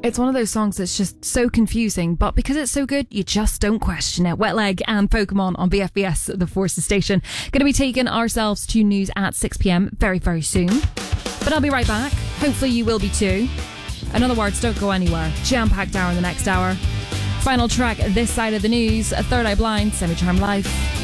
It's one of those songs that's just so confusing, but because it's so good, you just don't question it. Wet Leg and Pokemon on BFBS, the Forces Station. Going to be taking ourselves to news at 6 p.m. very, very soon. But I'll be right back. Hopefully you will be too. In other words, don't go anywhere. Jam-packed hour in the next hour. Final track this side of the news, Third Eye Blind, Semi-Charmed Life.